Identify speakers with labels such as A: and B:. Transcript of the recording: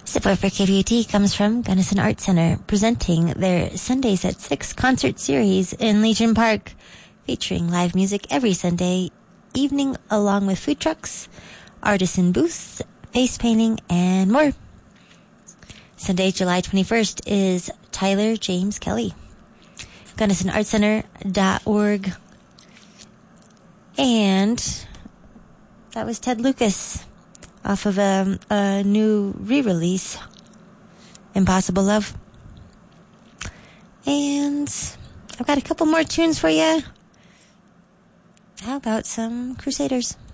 A: Support for KVUT comes from Gunnison Art Center, presenting their Sundays at 6 concert series in Legion Park, featuring live music every Sunday evening along with food trucks, artisan booths, face painting, and more. Sunday, July 21st is Tyler James Kelly. GunnisonArtCenter.org. And that was Ted Lucas off of a new re-release, Impossible Love. And I've got a couple more tunes for you. How about some Crusaders?